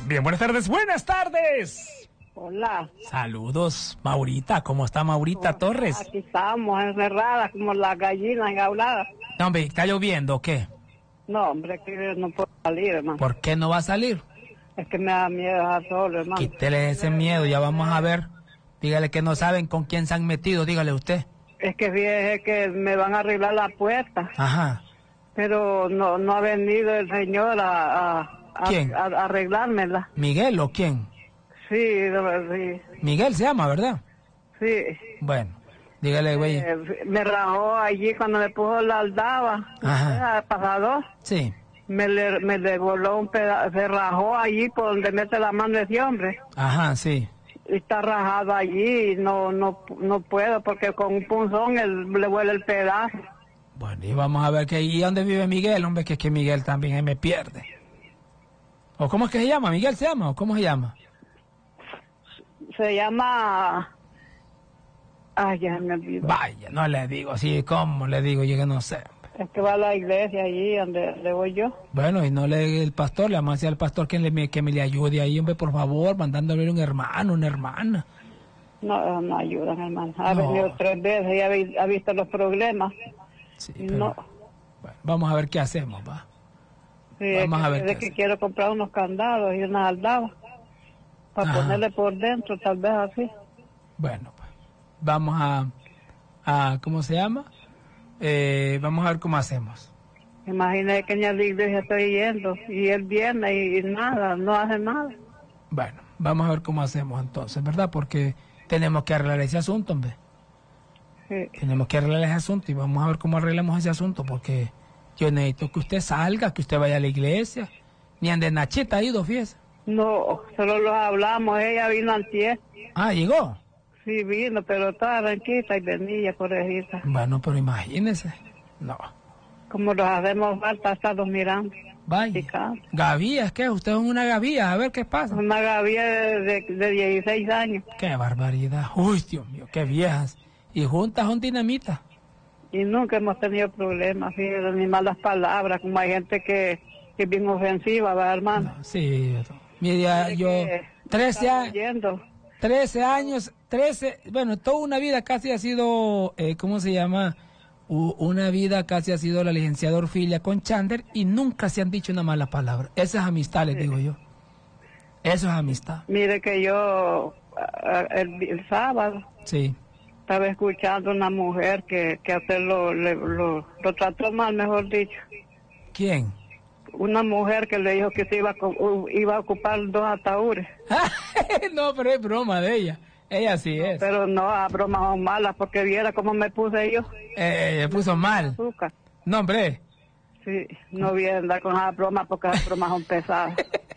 También, buenas tardes, buenas tardes. Hola. Saludos, Maurita. ¿Cómo está Maurita Torres? Aquí estamos encerradas como las gallinas enjauladas. No, hombre, ¿está lloviendo o qué? No, hombre, que no puedo salir, hermano. ¿Por qué no va a salir? Es que me da miedo dejar solo, hermano. Quítele ese miedo, ya vamos a ver. Dígale que no saben con quién se han metido, dígale usted. Es que fíjese que me van a arreglar la puerta. Ajá. Pero no ha venido el señor ¿Quién? a arreglármela. ¿Miguel o quién? Sí, sí. Miguel se llama, ¿verdad? Sí. Bueno, dígale, güey. Me rajó allí cuando me puso la aldaba. Ajá. Pasado. Sí. Me le voló un pedazo, se rajó allí por donde mete la mano ese hombre. Ajá, sí. Y está rajado allí y no puedo porque con un punzón le vuela el pedazo. Bueno, y vamos a ver que ¿y dónde vive Miguel? Hombre, que es que Miguel también me pierde. ¿O cómo es que se llama? ¿Miguel se llama o cómo se llama? Se llama... Ay, ya me olvidó. Vaya, no le digo así, ¿cómo le digo? Yo que no sé. Es que va a la iglesia allí donde voy yo. Bueno, y no le el pastor, le vamos a decir al pastor que me le ayude ahí, hombre, por favor, mandándole un hermano, una hermana. No ayudan, hermano. Ha No. venido 3 veces y ha visto los problemas. Sí, Y pero, no. bueno, vamos a ver qué hacemos, va. Sí, Vamos a ver qué es que hace. quiero comprar unos candados y unas aldabas para Ajá. ponerle por dentro, tal vez así. Bueno, pues, vamos a ¿cómo se llama? Vamos a ver cómo hacemos. Imagínese que ni a la iglesia estoy yendo y él viene y nada, no hace nada. Bueno, vamos a ver cómo hacemos entonces, ¿verdad? Porque tenemos que arreglar ese asunto, hombre. Sí. Tenemos que arreglar ese asunto y vamos a ver cómo arreglamos ese asunto, porque yo necesito que usted salga, que usted vaya a la iglesia. Ni ande Nachita ha ido, fíjese. No, solo los hablamos, ella vino antier. Ah, llegó. Sí, vino, pero estaba tranquila y venía, pobrecita. Bueno, pero imagínese. No. Como los hacemos falta, estamos mirando. Vaya. Picando. Gavías, ¿qué? Usted es una gavía, a ver qué pasa. Una gavía de 16 años. Qué barbaridad. Uy, Dios mío, qué viejas. Y juntas son dinamitas. Y nunca hemos tenido problemas, fíjate, ni malas palabras, como hay gente que es bien ofensiva, ¿verdad, hermano? No, sí. Mira, yo, 13 años. 13, bueno, toda una vida casi ha sido, ¿cómo se llama? Una vida casi ha sido la licenciada Orfilia con Chander y nunca se han dicho una mala palabra. Esa es amistad, les digo yo. Eso es amistad. Mire que yo, el sábado, Sí. estaba escuchando una mujer que a usted lo trató mal, mejor dicho. ¿Quién? Una mujer que le dijo que se iba a ocupar 2 ataúdes. No, pero es broma de ella. Ella sí es. Pero no, las bromas son malas, porque viera cómo me puse yo. Le puso mal. Azúcar. No, hombre. Sí, no voy a andar con esas bromas porque las bromas son pesadas.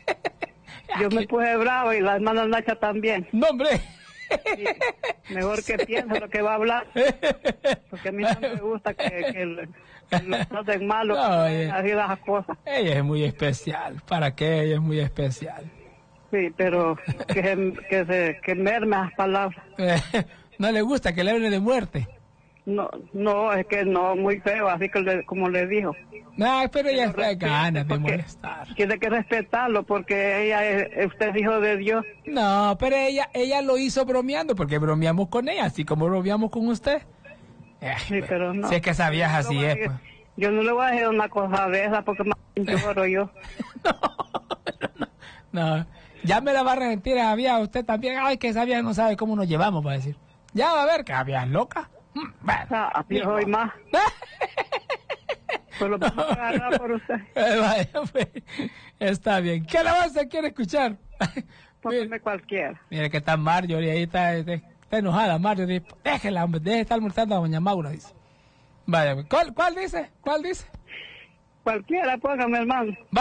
Yo me puse bravo y la hermana Nacha también. No, hombre. Sí, mejor que piense lo que va a hablar. Porque a mí no me gusta que lo traten malo, No, así las cosas. Ella es muy especial. ¿Para qué? Ella es muy especial. Sí, pero que merme las palabras. No le gusta que le hable de muerte. No, es que no, muy feo, así que como le dijo. No, pero ella está Respete, ganas de porque molestar. tiene que respetarlo porque usted es hijo de Dios. No, pero ella lo hizo bromeando, porque bromeamos con ella, así como bromeamos con usted. Sí, pero no. Si es que esa vieja así es, pues. Yo no le voy a decir una cosa de esa porque más lloro yo. No, ya me la va a arrepentir a vieja usted también. Ay, que esa vieja no sabe cómo nos llevamos, va a decir. Ya va a ver que la vieja es loca. Bueno, Yo soy más. Pues lo puedo agarrar por usted. Vaya, pues, está bien. ¿Qué alabanza quiere escuchar? Póngame cualquiera. Mire que está Marjorie ahí, está enojada Marjorie. Déjela, hombre, deje de estar molestando a doña Maura, dice. Vaya, ¿cuál dice? ¿Cuál dice? Cualquiera, póngame, hermano.